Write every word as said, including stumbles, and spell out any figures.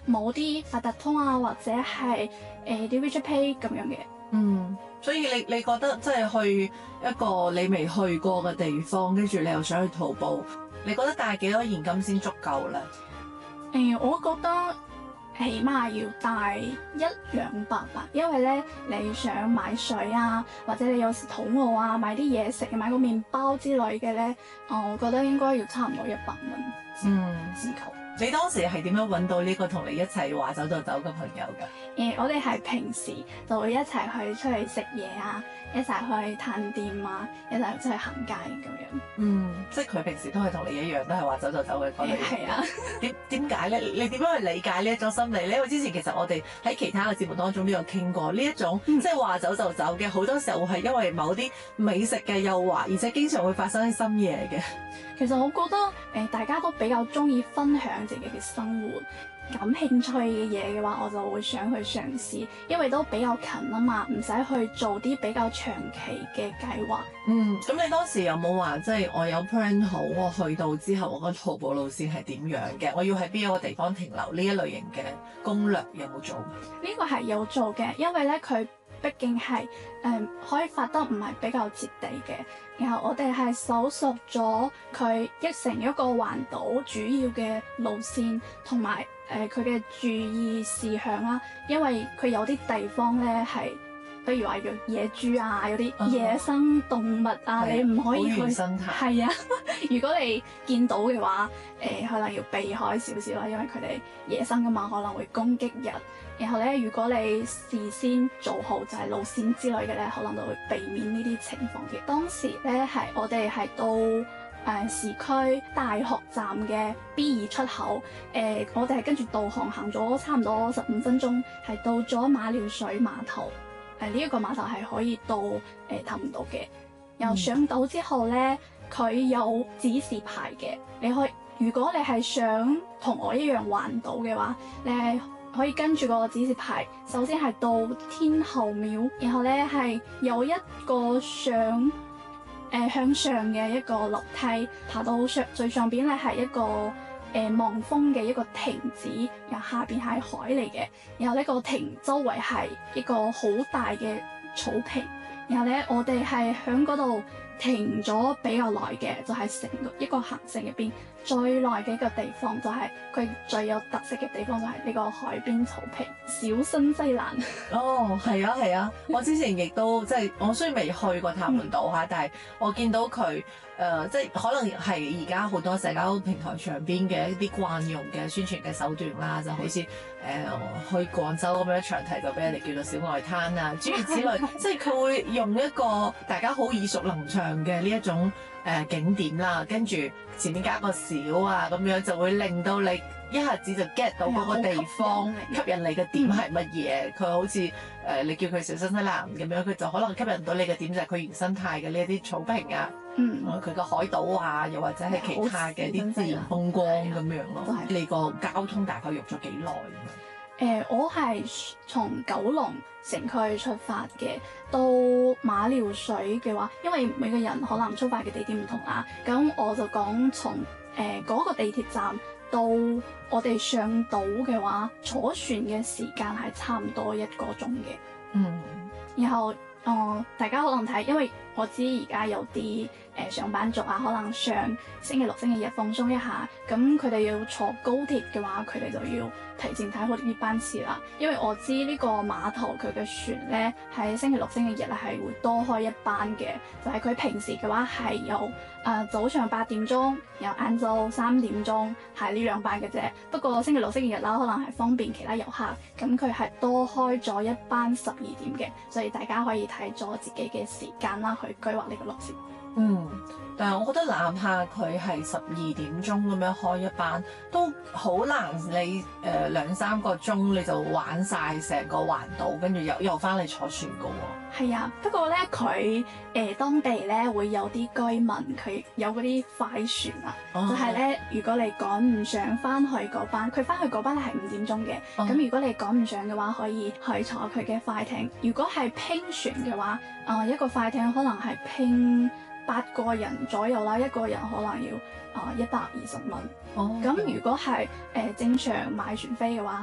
冇啲八達通啊，或者係誒啲 WeChat Pay 咁樣嘅。 嗯，所以你你覺得即係去一個你未去過嘅地方，跟住你又想去徒步，你覺得帶幾多現金先足夠咧？ 誒、呃，我覺得起碼要帶一兩百吧，因為咧你想買水啊，或者你有時肚餓啊，買啲嘢食，買個麵包之類嘅咧，我覺得應該要差唔多一百蚊。 嗯， 自求。 你當時係點樣揾到呢個同你一齊話走就走嘅朋友㗎？ 誒、呃，我哋係平時就會一齊去出去食嘢啊，一齊去探店啊，一齊出去行街咁樣。 嗯，即係佢平時都係同你一樣，都係話走就走嘅嗰類。 係啊。 點點解咧？你點樣去理解呢一種心理咧？因為之前其實我哋喺其他嘅節目當中都有傾過呢一種，嗯、即係話走就走嘅，好多時候係因為某啲美食嘅誘惑，而且經常會發生喺深夜嘅。 其實我覺得誒、呃，大家都比較中意分享自己嘅生活，感興趣嘅嘢嘅話，我就會想去嘗試，因為都比較近啊嘛，唔使去做啲比較長期嘅計劃。 嗯，咁你當時有冇話即係我有 plan 好，我去到之後我個徒步路線係點樣嘅？我要喺邊一個地方停留？呢一類型嘅攻略有冇做？ 呢個係有做嘅，因為咧佢畢竟係誒、嗯、開發得唔係比較徹底嘅。然後我哋係搜索咗佢一成一個環島主要嘅路線，同埋誒佢嘅注意事項啦。因為佢有啲地方咧係，比如話有野豬啊，有啲野生動物啊，嗯、你唔可以去。 好原生態。係啊，如果你見到嘅話，誒、呃、可能要避開少少啦，因為佢哋野生噶嘛，可能會攻擊人。然後咧，如果你事先做好就係路線之類嘅咧，可能就會避免呢啲情況嘅。當時咧係我哋係到誒、呃、市區大學站嘅 B 二出口，誒、呃、我哋係跟住導航行咗差唔多十五分鐘，係到咗馬料水碼頭。誒呢一個碼頭係可以到誒氹島嘅。然後上島之後咧，佢有指示牌嘅，你可以如果你係想同我一樣環島嘅話，你係可以跟住個指示牌，首先係到天后廟，然後咧係有一個上誒、呃、向上嘅一個樓梯，爬到上最上邊咧係一個誒、呃、望風嘅一個亭子，然後下邊係海嚟嘅，然後呢個亭周圍係一個好大嘅草坪，然後咧我哋係喺嗰度停咗比較耐嘅，就係成個一個行程入邊最耐嘅一個地方，就係佢最有特色嘅地方，就係呢個海邊草坪，小新西蘭。 哦，係啊，係啊，我之前亦都即係我雖然未去過塔門島嚇，嗯、但係我見到佢誒、呃，即係可能係而家好多社交平台上邊嘅一啲慣用嘅宣傳嘅手段啦，就好似誒、呃、去廣州咁樣長堤就俾人哋叫做小外灘啊，諸如此類，即係佢會用一個大家好耳熟能詳嘅呢一種誒、呃、景點啦，跟住前面加個小啊咁樣，就會令到你一下子就 get 到嗰個地方吸引你嘅點係乜嘢。佢、嗯、好似誒、呃、你叫佢小新西蘭咁樣，佢就可能吸引到你嘅點就係佢原生態嘅呢一啲草坪啊，佢個、嗯、海島啊，又或者係其他嘅啲自然風光咁樣咯。你個交通大概用咗幾耐？ 誒、呃，我係從九龍城區出發嘅，到馬料水嘅話，因為每個人可能出發嘅地點唔同啦，咁我就講從誒嗰個地鐵站到我哋上島嘅話，坐船嘅時間係差唔多一個鐘嘅。嗯，然後誒、呃、大家可能睇，因為我知而家有啲誒、呃、上班族啊，可能上星期六、星期日放鬆一下，咁佢哋要坐高鐵嘅話，佢哋就要提前睇好呢班次啦。因為我知呢個碼頭佢嘅船咧喺星期六、星期日咧係會多開一班嘅，就係、是、佢平時嘅話係有誒、呃、早上八點鐘，然後晏晝三點鐘係呢兩班嘅啫。不過星期六、星期日啦，可能係方便其他遊客，咁佢係多開咗一班十二點嘅，所以大家可以睇咗自己嘅時間啦，去規劃呢個路線。 嗯，但係我覺得哪怕佢係十二點鐘咁樣開一班，都好難你誒、呃、兩三個鐘你就玩晒成個環島，跟住又又翻嚟坐船噶喎。 係啊，不過咧佢誒當地咧會有啲居民佢有嗰啲快船啊，哦、就係咧如果你趕唔上翻去嗰班，佢翻去嗰班咧係五點鐘嘅，咁、哦、如果你趕唔上嘅話，可以去坐佢嘅快艇。如果係拼船嘅話，啊、呃、一個快艇可能係拼八個人左右啦，一個人可能要啊一百二十蚊。哦，咁如果係誒、呃、正常買船飛嘅話，